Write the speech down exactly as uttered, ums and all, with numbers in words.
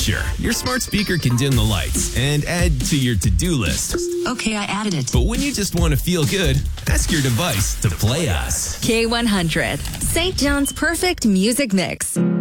feature. Your smart speaker can dim the lights and add to your to-do list. Okay, I added it. But when you just want to feel good, ask your device to play us. K one hundred, Saint John's perfect music mix.